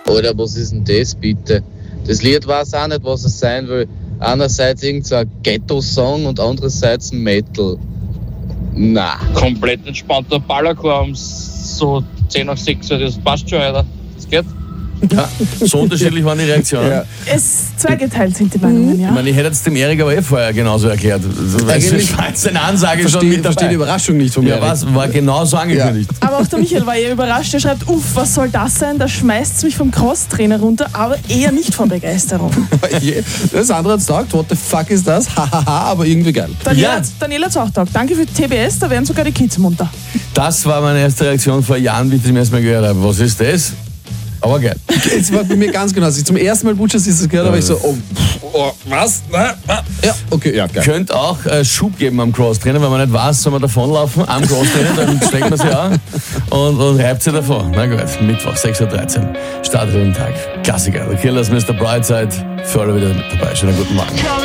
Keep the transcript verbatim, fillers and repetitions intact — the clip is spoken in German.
Oder was ist denn das bitte? Das Lied weiß auch nicht, was es sein will. Einerseits irgendein Ghetto-Song und andererseits ein Metal. Na. Komplett entspannter Ballerchor um so zehn nach sechs, das passt schon, Alter. Das geht. Ja, so unterschiedlich waren die Reaktionen. Ja. Es zweigeteilt sind die Meinungen, ja. Ich meine, ich hätte jetzt dem Erik aber eh vorher genauso erklärt. Das war jetzt eine Ansage verstehe, schon mit dabei. Verstehe die Überraschung nicht von mir. Ja, was? War genauso angekündigt. Ja. Aber auch der Michael war eher überrascht. Er schreibt, uff, was soll das sein? Da schmeißt es mich vom Crosstrainer runter, aber eher nicht von Begeisterung. Das andere hat es gesagt, what the fuck ist das? Hahaha, aber irgendwie geil. Daniel ja. hat es auch gesagt. Danke für T B S, da werden sogar die Kids munter. Das war meine erste Reaktion vor Jahren, wie ich das zum ersten Mal gehört habe. Was ist das? Aber geil. Es war bei mir ganz genau. Als ich zum ersten Mal Butchers ist es gehört, habe ich so, oh, oh was? Ja, okay, ja, geil. Könnte auch äh, Schub geben am Crosstrainer, wenn man nicht weiß, soll man davonlaufen am Crosstrainer, dann steckt man sich an und, und reibt sich davon. Na gut, Mittwoch, sechs Uhr dreizehn, startet den Tag. Klassiker, The Killers, Mister Brightside, für alle wieder mit dabei. Schönen guten Morgen.